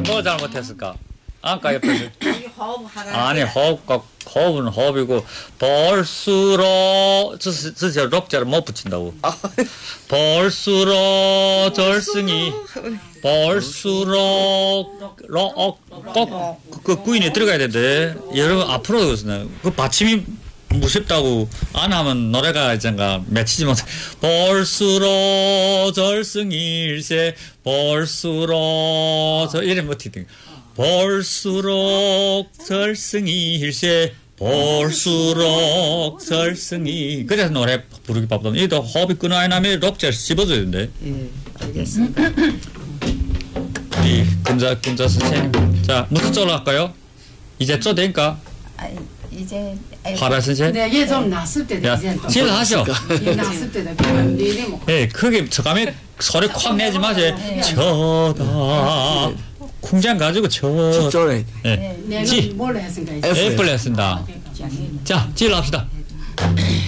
뭐 잘못했을까? 안까 옆에서. 호흡하라. 아니, 호흡은 호흡이고, 볼수록, 저 록자를 못 붙인다고. 볼수록 절승이, 볼수록, 그 구인에 들어가야 되는데, 여러분, 앞으로 그러시네. 그 받침이 무섭다고, 안 하면 노래가 있잖아. 맺히지 못해. 볼수록 절승일세, 볼수록, 이래 못히든. 볼수록 절승일세 볼수록 절승이 그래서 노래 부르기 바쁘다. 이도 호흡이 끊어야 나면 록자를 씹어줘야 된대. 예, 알겠습니다. 우리 금자 선생님. 자, 무슨 쪽으로 할까요? 이제 쪼 되니까. 이제 화라 선생님. 네, 얘 좀 났을 때 야, 이제 또. 지금 하셔. 얘 났을 때도 그냥 미리 뭐. 예, 크게 저감에 소리 콱 내지 마세요. 저다. 쿵장 가지고 쪼래. 예. 내가 지. 뭘 했으니까. 애플 했습니다. 자, 지을 합시다.